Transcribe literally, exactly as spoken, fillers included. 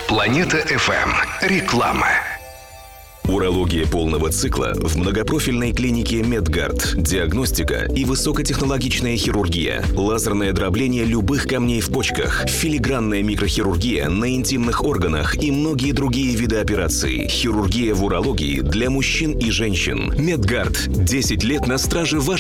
Планета эф эм. Реклама. Урология полного цикла в многопрофильной клинике Медгард. Диагностика и высокотехнологичная хирургия. Лазерное дробление любых камней в почках. Филигранная микрохирургия на интимных органах и многие другие виды операций. Хирургия в урологии для мужчин и женщин. Медгард. десять лет на страже вашей